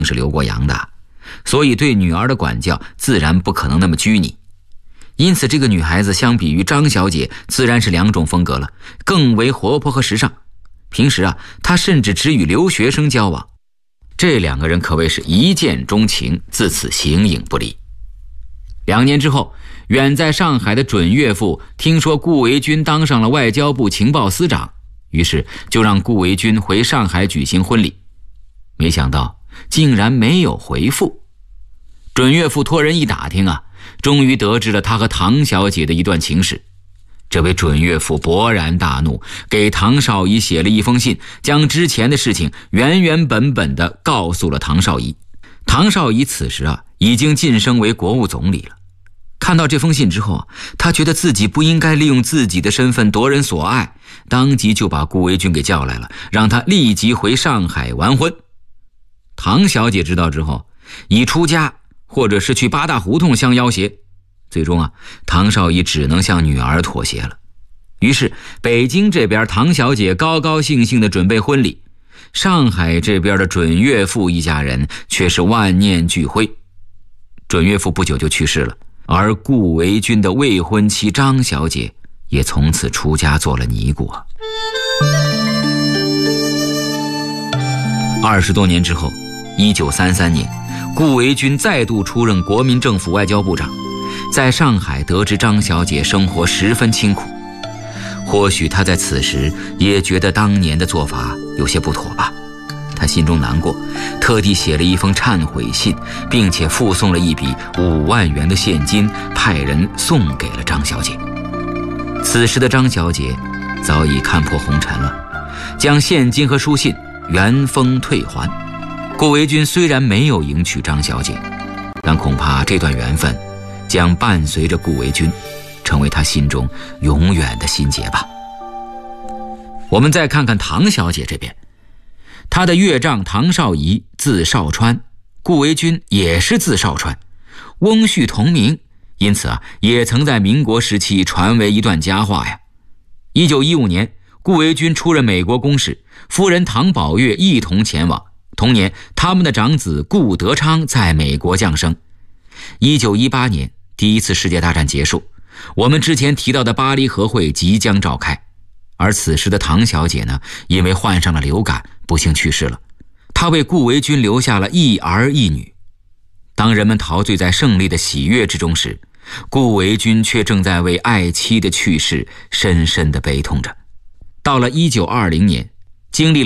是留过洋的，所以对女儿的管教自然不可能那么拘泥。因此这个女孩子相比于张小姐自然是两种风格了，更为活泼和时尚。平时她甚至只与留学生交往。这两个人可谓是一见钟情，自此形影不离。2年之后，远在上海的准岳父听说顾维钧当上了外交部情报司长，于是就让顾维钧回上海举行婚礼。没想到竟然没有回复。准岳父托人一打听终于得知了他和唐小姐的一段情史。这位准岳父勃然大怒，给唐绍仪写了一封信，将之前的事情原原本本地告诉了唐绍仪。唐绍仪此时已经晋升为国务总理了。看到这封信之后，他觉得自己不应该利用自己的身份夺人所爱，当即就把顾维钧给叫来了，让他立即回上海完婚。唐小姐知道之后，以出家或者是去八大胡同相要挟，最终唐绍仪只能向女儿妥协了。于是北京这边唐小姐高高兴兴地准备婚礼，上海这边的准岳父一家人却是万念俱灰。准岳父不久就去世了，而顾维钧的未婚妻张小姐也从此出家做了尼姑。20多年之后，1933年，顾维钧再度出任国民政府外交部长，在上海得知张小姐生活十分清苦，或许他在此时也觉得当年的做法有些不妥吧。他心中难过，特地写了一封忏悔信，并且附送了一笔5万元的现金，派人送给了张小姐。此时的张小姐早已看破红尘了，将现金和书信原封退还。顾维钧虽然没有迎娶张小姐，但恐怕这段缘分将伴随着顾维钧，成为他心中永远的心结吧。我们再看看唐小姐这边，她的岳丈唐绍仪字绍川，顾维钧也是字绍川，翁婿同名，因此也曾在民国时期传为一段佳话呀。1915年，顾维钧出任美国公使，夫人唐宝月一同前往。同年，他们的长子顾德昌在美国降生。1918年，第一次世界大战结束，我们之前提到的巴黎和会即将召开，而此时的唐小姐呢，因为患上了流感，不幸去世了。她为顾维钧留下了一儿一女。当人们陶醉在胜利的喜悦之中时，顾维钧却正在为爱妻的去世深深地悲痛着。到了1920年，经历了